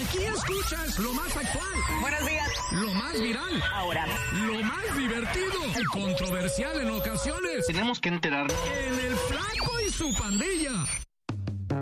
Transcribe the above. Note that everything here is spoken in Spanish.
Aquí escuchas lo más actual. Buenos días. Lo más viral. Ahora. Lo más divertido y controversial en ocasiones. Tenemos que enterarnos. En El Flaco y su pandilla.